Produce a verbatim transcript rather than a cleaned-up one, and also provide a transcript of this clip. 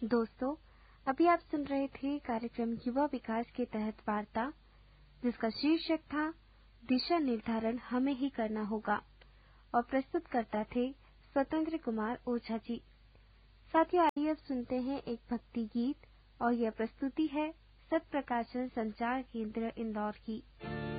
दोस्तों, अभी आप सुन रहे थे कार्यक्रम युवा विकास के तहत वार्ता, जिसका शीर्षक था दिशा निर्धारण हमें ही करना होगा और प्रस्तुत करता थे स्वतंत्र कुमार ओझा जी। साथियों, आइए अब सुनते हैं एक भक्ति गीत और यह प्रस्तुति है सत प्रकाशन संचार केंद्र इंदौर की।